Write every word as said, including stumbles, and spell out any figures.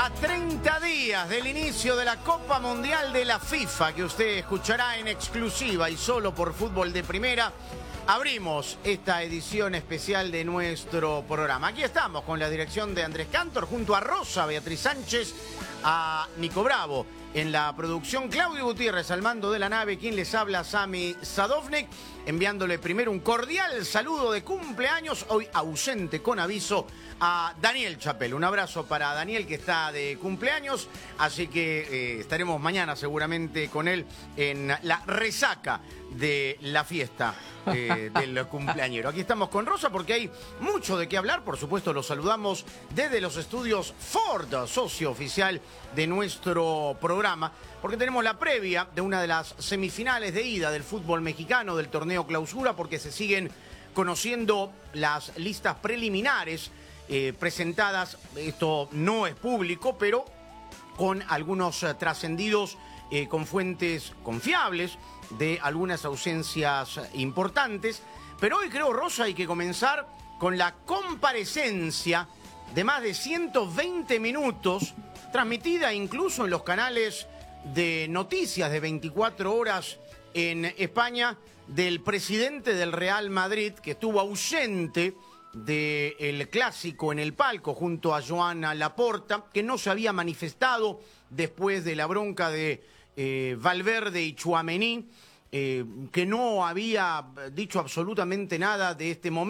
A treinta días del inicio de la Copa Mundial de la FIFA, que usted escuchará en exclusiva y solo por Fútbol de Primera, abrimos esta edición especial de nuestro programa. Aquí estamos con la dirección de Andrés Cantor, junto a Rosa, Beatriz Sánchez, a Nico Bravo. En la producción, Claudio Gutiérrez al mando de la nave, quien les habla, Sami Sadovnik, enviándole primero un cordial saludo de cumpleaños, hoy ausente con aviso, a Daniel Chapel. Un abrazo para Daniel, que está de cumpleaños, así que eh, estaremos mañana seguramente con él en la resaca de la fiesta eh, del cumpleañero. Aquí estamos con Rosa porque hay mucho de qué hablar. Por supuesto, los saludamos desde los estudios Ford, socio oficial de nuestro programa, porque tenemos la previa de una de las semifinales de ida del fútbol mexicano del torneo Clausura, porque se siguen conociendo las listas preliminares eh, presentadas. Esto no es público, pero con algunos eh, trascendidos eh, con fuentes confiables de algunas ausencias importantes. Pero hoy creo, Rosa, hay que comenzar con la comparecencia de más de ciento veinte minutos, transmitida incluso en los canales de noticias de veinticuatro horas en España, del presidente del Real Madrid, que estuvo ausente del Clásico en el palco junto a Joan Laporta, que no se había manifestado después de la bronca de eh, Valverde y Tchouaméni, eh, que no había dicho absolutamente nada de este momento.